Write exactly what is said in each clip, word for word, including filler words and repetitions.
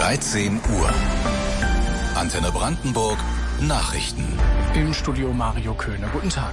dreizehn Uhr. Antenne Brandenburg Nachrichten. Im Studio Mario Köhne. Guten Tag.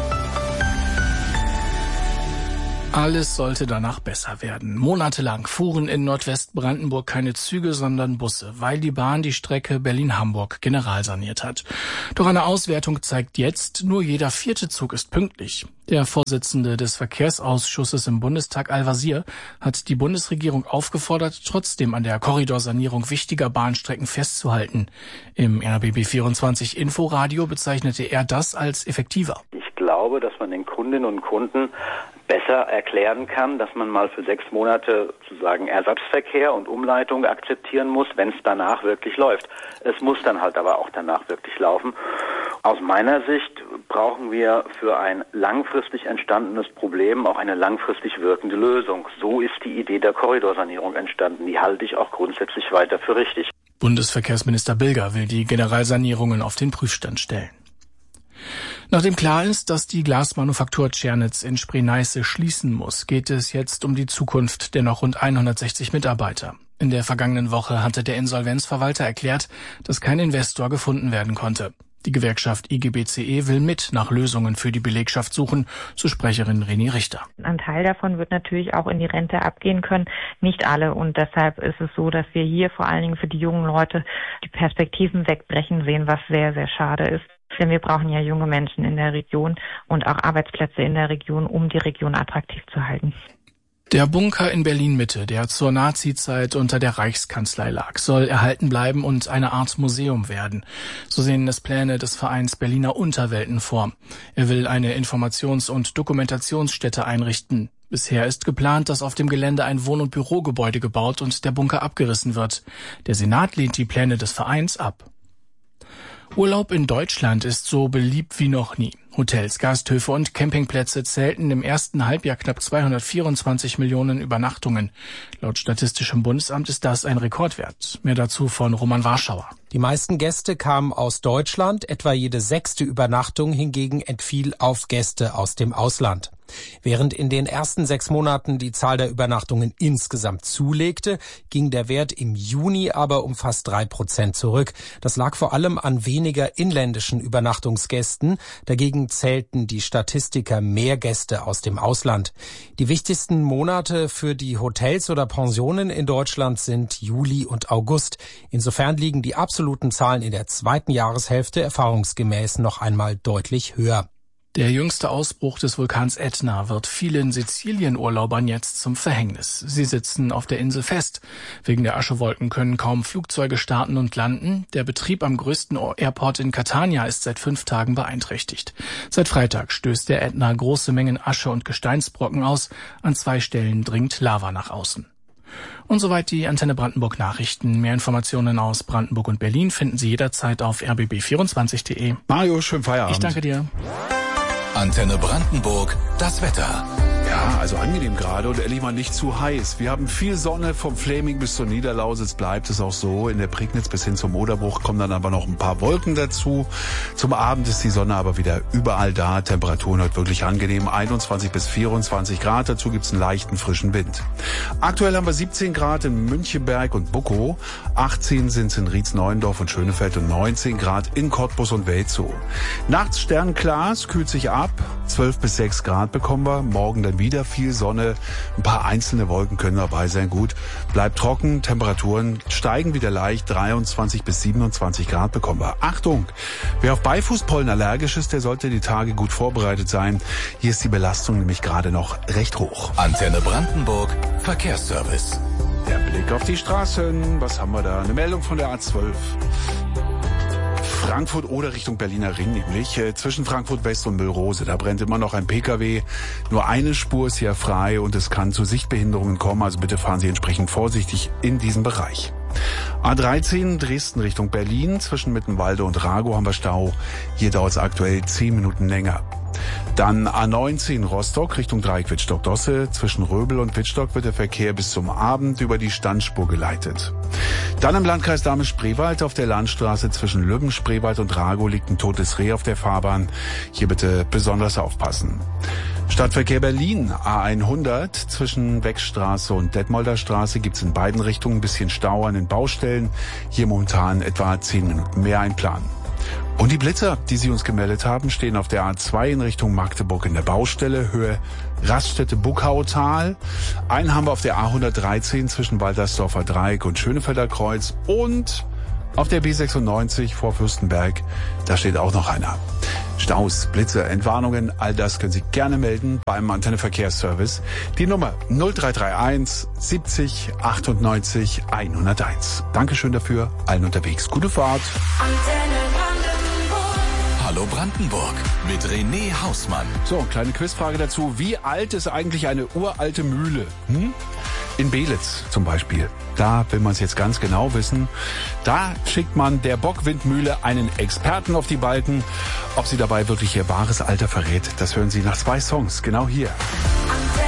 Alles sollte danach besser werden. Monatelang fuhren in Nordwestbrandenburg keine Züge, sondern Busse, weil die Bahn die Strecke Berlin-Hamburg generalsaniert hat. Doch eine Auswertung zeigt jetzt, nur jeder vierte Zug ist pünktlich. Der Vorsitzende des Verkehrsausschusses im Bundestag, Al-Wazir, hat die Bundesregierung aufgefordert, trotzdem an der Korridorsanierung wichtiger Bahnstrecken festzuhalten. Im R B B vierundzwanzig Inforadio bezeichnete er das als effektiver. Ich glaube, dass man den Kundinnen und Kunden besser erklären kann, dass man mal für sechs Monate sozusagen Ersatzverkehr und Umleitung akzeptieren muss, wenn es danach wirklich läuft. Es muss dann halt aber auch danach wirklich laufen. Aus meiner Sicht brauchen wir für ein langfristig entstandenes Problem auch eine langfristig wirkende Lösung. So ist die Idee der Korridorsanierung entstanden. Die halte ich auch grundsätzlich weiter für richtig. Bundesverkehrsminister Bilger will die Generalsanierungen auf den Prüfstand stellen. Nachdem klar ist, dass die Glasmanufaktur Tschernitz in Spree-Neiße schließen muss, geht es jetzt um die Zukunft der noch rund hundertsechzig Mitarbeiter. In der vergangenen Woche hatte der Insolvenzverwalter erklärt, dass kein Investor gefunden werden konnte. Die Gewerkschaft I G B C E will mit nach Lösungen für die Belegschaft suchen, so Sprecherin Reni Richter. Ein Teil davon wird natürlich auch in die Rente abgehen können, nicht alle. Und deshalb ist es so, dass wir hier vor allen Dingen für die jungen Leute die Perspektiven wegbrechen sehen, was sehr, sehr schade ist. Denn wir brauchen ja junge Menschen in der Region und auch Arbeitsplätze in der Region, um die Region attraktiv zu halten. Der Bunker in Berlin-Mitte, der zur Nazi-Zeit unter der Reichskanzlei lag, soll erhalten bleiben und eine Art Museum werden. So sehen es Pläne des Vereins Berliner Unterwelten vor. Er will eine Informations- und Dokumentationsstätte einrichten. Bisher ist geplant, dass auf dem Gelände ein Wohn- und Bürogebäude gebaut und der Bunker abgerissen wird. Der Senat lehnt die Pläne des Vereins ab. Urlaub in Deutschland ist so beliebt wie noch nie. Hotels, Gasthöfe und Campingplätze zählten im ersten Halbjahr knapp zweihundertvierundzwanzig Millionen Übernachtungen. Laut Statistischem Bundesamt ist das ein Rekordwert. Mehr dazu von Roman Warschauer. Die meisten Gäste kamen aus Deutschland, etwa jede sechste Übernachtung hingegen entfiel auf Gäste aus dem Ausland. Während in den ersten sechs Monaten die Zahl der Übernachtungen insgesamt zulegte, ging der Wert im Juni aber um fast drei Prozent zurück. Das lag vor allem an weniger inländischen Übernachtungsgästen. Dagegen zählten die Statistiker mehr Gäste aus dem Ausland. Die wichtigsten Monate für die Hotels oder Pensionen in Deutschland sind Juli und August. Insofern liegen die absoluten Zahlen in der zweiten Jahreshälfte erfahrungsgemäß noch einmal deutlich höher. Der jüngste Ausbruch des Vulkans Ätna wird vielen Sizilienurlaubern jetzt zum Verhängnis. Sie sitzen auf der Insel fest. Wegen der Aschewolken können kaum Flugzeuge starten und landen. Der Betrieb am größten Airport in Catania ist seit fünf Tagen beeinträchtigt. Seit Freitag stößt der Ätna große Mengen Asche und Gesteinsbrocken aus. An zwei Stellen dringt Lava nach außen. Und soweit die Antenne Brandenburg Nachrichten. Mehr Informationen aus Brandenburg und Berlin finden Sie jederzeit auf r b b vierundzwanzig punkt de. Mario, schönen Feierabend. Ich danke dir. Antenne Brandenburg, das Wetter. Ja, also angenehm gerade und ehrlich mal nicht zu heiß. Wir haben viel Sonne, vom Fläming bis zur Niederlausitz bleibt es auch so. In der Prignitz bis hin zum Oderbruch kommen dann aber noch ein paar Wolken dazu. Zum Abend ist die Sonne aber wieder überall da. Temperaturen heute wirklich angenehm, einundzwanzig bis vierundzwanzig Grad. Dazu gibt's einen leichten frischen Wind. Aktuell haben wir siebzehn Grad in Münchenberg und Buckow. achtzehn sind es in Rietz-Neuendorf und Schönefeld und neunzehn Grad in Cottbus und Welzow. Nachts sternklar, es kühlt sich ab. zwölf bis sechs Grad bekommen wir. Morgen dann wieder viel Sonne. Ein paar einzelne Wolken können dabei sein. Gut, bleibt trocken. Temperaturen steigen wieder leicht. dreiundzwanzig bis siebenundzwanzig Grad bekommen wir. Achtung! Wer auf Beifußpollen allergisch ist, der sollte die Tage gut vorbereitet sein. Hier ist die Belastung nämlich gerade noch recht hoch. Antenne Brandenburg, Verkehrsservice. Der Blick auf die Straßen. Was haben wir da? Eine Meldung von der A zwölf. Frankfurt oder Richtung Berliner Ring nämlich, äh, zwischen Frankfurt West und Müllrose. Da brennt immer noch ein Pkw. Nur eine Spur ist hier frei und es kann zu Sichtbehinderungen kommen. Also bitte fahren Sie entsprechend vorsichtig in diesem Bereich. A dreizehn Dresden Richtung Berlin. Zwischen Mittenwalde und Ragow haben wir Stau. Hier dauert es aktuell zehn Minuten länger. Dann A neunzehn Rostock Richtung Dreieck Wittstock-Dosse. Zwischen Röbel und Wittstock wird der Verkehr bis zum Abend über die Standspur geleitet. Dann im Landkreis Dahme-Spreewald auf der Landstraße zwischen Lübben, Spreewald und Ragow liegt ein totes Reh auf der Fahrbahn. Hier bitte besonders aufpassen. Stadtverkehr Berlin, A hundert zwischen Wechstraße und Detmolder Straße gibt's in beiden Richtungen ein bisschen Stau an den Baustellen. Hier momentan etwa zehn Minuten mehr einplanen. Und die Blitzer, die Sie uns gemeldet haben, stehen auf der A zwei in Richtung Magdeburg in der Baustelle, Höhe Raststätte-Buckautal. Einen haben wir auf der A hundertdreizehn zwischen Waltersdorfer Dreieck und Schönefelder Kreuz. Und auf der B sechsundneunzig vor Fürstenberg, da steht auch noch einer. Staus, Blitze, Entwarnungen, all das können Sie gerne melden beim Antenne Verkehrsservice. Die Nummer null drei drei eins siebzig achtundneunzig hunderteins. Dankeschön dafür, allen unterwegs. Gute Fahrt. Antenne Brandenburg. Hallo Brandenburg mit René Hausmann. So, kleine Quizfrage dazu. Wie alt ist eigentlich eine uralte Mühle? Hm? In Belitz zum Beispiel. Da will man es jetzt ganz genau wissen. Da schickt man der Bockwindmühle einen Experten auf die Balken. Ob sie dabei wirklich ihr wahres Alter verrät, das hören Sie nach zwei Songs. Genau hier.